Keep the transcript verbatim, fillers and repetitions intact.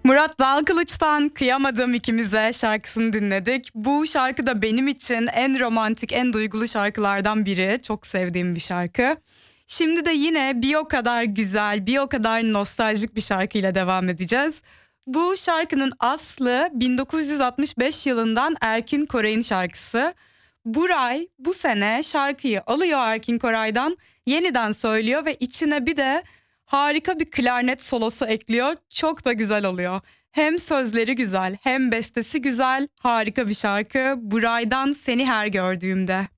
Murat Dalkılıç'tan Kıyamadım İkimize şarkısını dinledik. Bu şarkı da benim için en romantik, en duygulu şarkılardan biri. Çok sevdiğim bir şarkı. Şimdi de yine bir o kadar güzel, bir o kadar nostaljik bir şarkıyla devam edeceğiz. Bu şarkının aslı bin dokuz yüz altmış beş yılından Erkin Koray'ın şarkısı. Buray bu sene şarkıyı alıyor Erkin Koray'dan, yeniden söylüyor ve içine bir de harika bir klarnet solosu ekliyor. Çok da güzel oluyor. Hem sözleri güzel, hem bestesi güzel. Harika bir şarkı. Buray'dan Seni Her Gördüğümde.